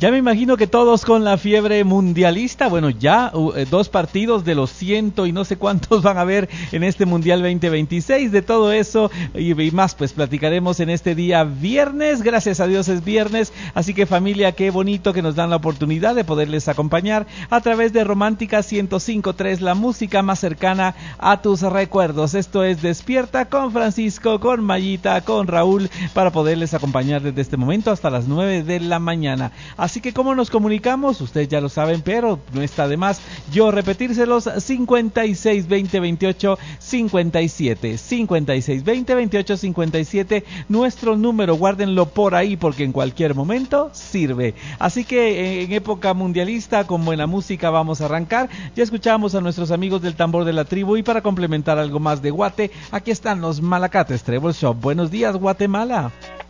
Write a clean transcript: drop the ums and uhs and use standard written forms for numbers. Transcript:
Ya me imagino que todos con la fiebre mundialista. Bueno, ya 2 partidos de los 100 y no sé cuántos van a haber en este Mundial 2026. De todo eso y más, pues platicaremos en este día viernes. Gracias a Dios es viernes. Así que familia, qué bonito que nos dan la oportunidad de poderles acompañar a través de Romántica 105.3, la música más cercana a tus recuerdos. Esto es Despierta con Francisco, con Mayita, con Raúl, para poderles acompañar desde este momento hasta las 9 de la mañana. Así que, ¿cómo nos comunicamos? Ustedes ya lo saben, pero no está de más yo repetírselos. 56 20 28 57, 56 20 28 57, nuestro número. Guárdenlo por ahí porque en cualquier momento sirve. Así que en época mundialista, con buena música, vamos a arrancar. Ya escuchamos a nuestros amigos del Tambor de la Tribu, y para complementar algo más de Guate, aquí están los Malacates Trébol Shop. Buenos días, Guatemala.